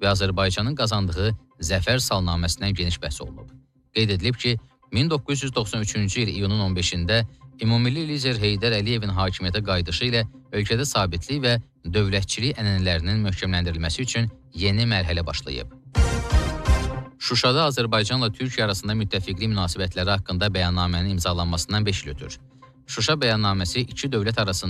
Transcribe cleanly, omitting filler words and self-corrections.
və Azərbaycanın qazandığı Zəfər salnaməsindən geniş bəhs olunub. Qeyd edilib ki, 1993-cü il iyunun 15-də Ümumilli lider Heydər Əliyevin hakimiyyətə qayıdışı ilə ölkədə sabitlik və dövlətçilik ənənələrinin möhkəmləndirilməsi üçün yeni mərhələ başlayıb. Şuşada Azərbaycanla Türkiyə arasında müttəfiqlik münasibətləri haqqında bəyannamənin imzalanmasından 5 il ötür. Şuşa bəyannaməsi iki dövlət arasında